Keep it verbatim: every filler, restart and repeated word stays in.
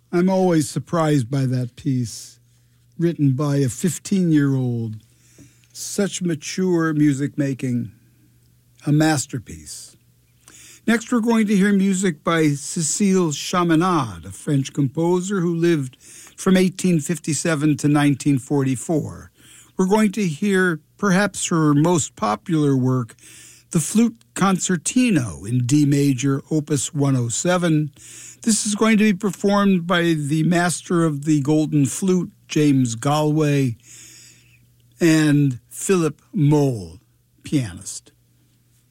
I'm always surprised by that piece, written by a fifteen-year-old. Such mature music making, a masterpiece. Next, we're going to hear music by Cécile Chaminade, a French composer who lived from eighteen fifty-seven to nineteen forty-four. We're going to hear perhaps her most popular work, the Flute Concertino in D major, opus one oh seven. This is going to be performed by the master of the golden flute, James Galway, and Philip Moll, pianist.